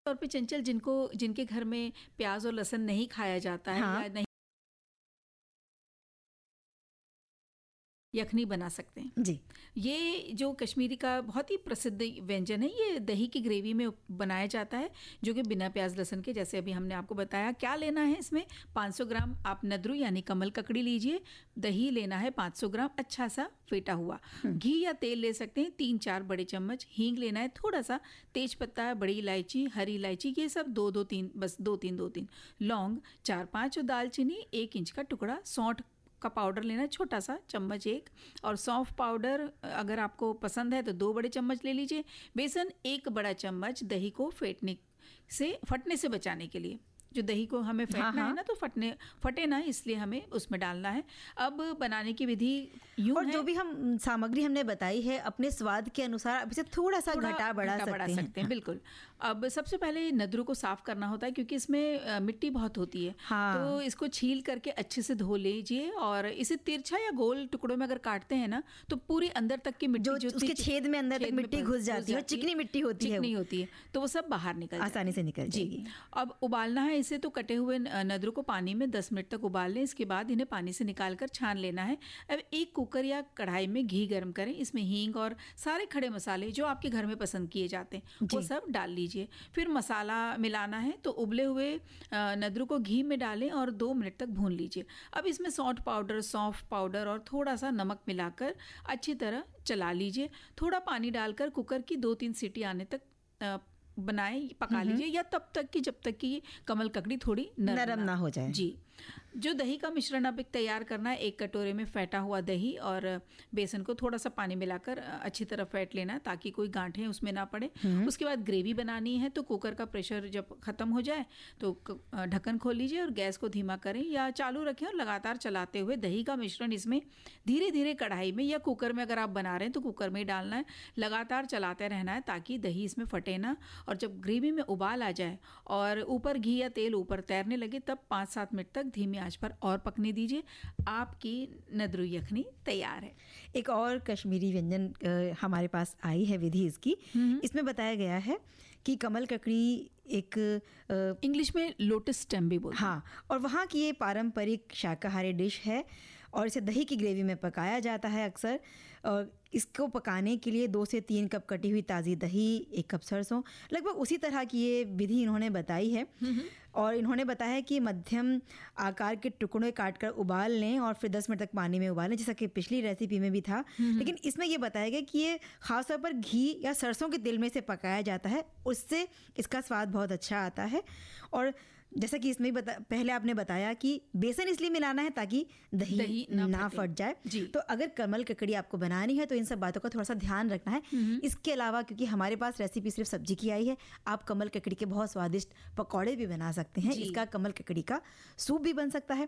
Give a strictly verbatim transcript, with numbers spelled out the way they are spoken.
तौर पे चंचल, जिनको जिनके घर में प्याज और लहसुन नहीं खाया जाता है, हाँ। या नहीं यखनी बना सकते हैं जी। ये जो कश्मीरी का बहुत ही प्रसिद्ध व्यंजन है, ये दही की ग्रेवी में बनाया जाता है, जो कि बिना प्याज लहसुन के, जैसे अभी हमने आपको बताया। क्या लेना है इसमें? पाँच सौ ग्राम आप नद्रू यानी कमल ककड़ी लीजिए। दही लेना है पाँच सौ ग्राम अच्छा सा फेटा हुआ। घी या तेल ले सकते हैं तीन चार बड़े चम्मच। हींग लेना है थोड़ा सा। तेज पत्ता, बड़ी इलायची, हरी इलायची, ये सब दो दो तीन, बस दो तीन दो तीन लौंग, चार पाँच दालचीनी, एक इंच का टुकड़ा सौंठ का पाउडर लेना है छोटा सा चम्मच एक, और सौंफ पाउडर अगर आपको पसंद है तो दो बड़े चम्मच ले लीजिए। बेसन एक बड़ा चम्मच, दही को फेंटने से फटने से बचाने के लिए। जो दही को हमें फेंटना हाँ, हाँ। है ना, तो फटने फटे ना, इसलिए हमें उसमें डालना है। अब बनाने की विधि यूं और है, जो भी हम सामग्री हमने बताई है अपने स्वाद के अनुसार अब इसे थोड़ा सा थोड़ा घटा बढ़ा घटा सकते, बढ़ा हैं। सकते हैं। बिल्कुल। अब सबसे पहले नद्रू को साफ करना होता है, क्योंकि इसमें अ, मिट्टी बहुत होती है। हाँ। तो इसको छील करके अच्छे से धो लीजिए, और इसे तिरछा या गोल टुकड़ों में अगर काटते हैं ना, तो पूरी अंदर तक की मिट्टी, जो उसके छेद में अंदर तक मिट्टी घुस जाती है, चिकनी मिट्टी होती है, चिकनी होती है, तो वो सब बाहर निकल आसानी से निकल जी। जाएगी। अब उबालना है इसे, तो कटे हुए नद्रू को पानी में दस मिनट तक उबाल लें। इसके बाद इन्हें पानी से निकालकर छान लेना है। अब एक कुकर या कढ़ाई में घी गर्म करें, इसमें हींग और सारे खड़े मसाले जो आपके घर में पसंद किए जाते हैं वो सब डाल लीजिए। फिर मसाला मिलाना है, तो उबले हुए नद्रू को घी में डालें और दो मिनट तक भून लीजिए। अब इसमें सौंठ पाउडर, सौंफ पाउडर और थोड़ा सा नमक मिलाकर अच्छी तरह चला लीजिए। थोड़ा पानी डालकर कुकर की दो तीन सीटी आने तक बनाए पका लीजिए, या तब तक कि जब तक कि कमल ककड़ी थोड़ी नरम, नरम ना हो जाए। जी। जो दही का मिश्रण अब एक तैयार करना है, एक कटोरे में फेंटा हुआ दही और बेसन को थोड़ा सा पानी मिलाकर अच्छी तरह फेंट लेना है, ताकि कोई गांठें उसमें ना पड़े। उसके बाद ग्रेवी बनानी है, तो कुकर का प्रेशर जब खत्म हो जाए तो ढक्कन खोल लीजिए और गैस को धीमा करें या चालू रखें, और लगातार चलाते हुए दही का मिश्रण इसमें धीरे धीरे कढ़ाई में या कुकर में, अगर आप बना रहे हैं तो कुकर में ही डालना है। लगातार चलाते रहना है ताकि दही इसमें फटे ना, और जब ग्रेवी में उबाल आ जाए और ऊपर घी या तेल ऊपर तैरने लगे, तब पाँच सात मिनट तक धीमी आंच पर और पकने दीजिए। आपकी नद्रू यखनी तैयार है। एक और कश्मीरी व्यंजन हमारे पास आई है विधि इसकी। इसमें बताया गया है कि कमल ककड़ी एक इंग्लिश में लोटस स्टेम भी बोलते हैं। हाँ, और वहाँ की ये पारंपरिक शाकाहारी डिश है, और इसे दही की ग्रेवी में पकाया जाता है अक्सर। और इसको पकाने के लिए दो से तीन कप कटी हुई ताज़ी दही, एक कप सरसों, लगभग उसी तरह की ये विधि इन्होंने बताई है। और इन्होंने बताया है कि मध्यम आकार के टुकड़े काटकर उबाल लें और फिर दस मिनट तक पानी में उबाल लें, जैसा कि पिछली रेसिपी में भी था। लेकिन इसमें ये बताया गया कि ये खासतौर पर घी या सरसों के तेल में से पकाया जाता है, उससे इसका स्वाद बहुत अच्छा आता है। और जैसा कि इसमें बता, पहले आपने बताया कि बेसन इसलिए मिलाना है ताकि दही, दही ना, ना फट जाए। तो अगर कमल ककड़ी आपको बनानी है तो इन सब बातों का थोड़ा सा ध्यान रखना है। इसके अलावा, क्योंकि हमारे पास रेसिपी सिर्फ सब्जी की आई है, आप कमल ककड़ी के बहुत स्वादिष्ट पकौड़े भी बना सकते हैं। इसका कमल ककड़ी का सूप भी बन सकता है।